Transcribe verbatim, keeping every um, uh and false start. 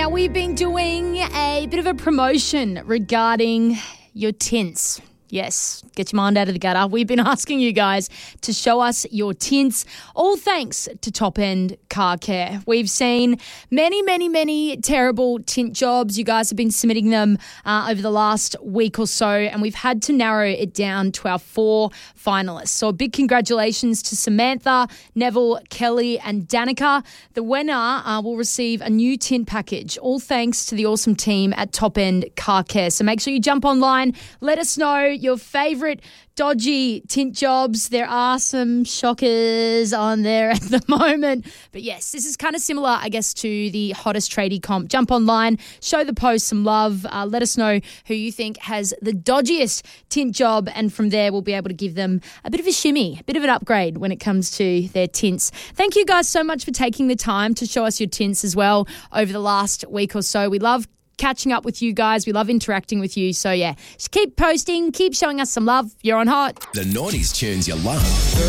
Now, we've been doing a bit of a promotion regarding your tints. Yes, get your mind out of the gutter. We've been asking you guys to show us your tints, all thanks to Top End Car Care. We've seen many, many, many terrible tint jobs. You guys have been submitting them uh, over the last week or so, and we've had to narrow it down to our four finalists. So a big congratulations to Samantha, Neville, Kelly, and Danica. The winner uh, will receive a new tint package, all thanks to the awesome team at Top End Car Care. So make sure you jump online, let us know your favourite dodgy tint jobs. There are some shockers on there at the moment. But yes, this is kind of similar, I guess, to the hottest tradie comp. Jump online, show the post some love. Uh, let us know who you think has the dodgiest tint job. And from there, we'll be able to give them a bit of a shimmy, a bit of an upgrade when it comes to their tints. Thank you guys so much for taking the time to show us your tints as well over the last week or so. We love catching up with you guys. We love interacting with you. So, yeah, just keep posting, keep showing us some love. You're on Hot. The nineties tunes you love.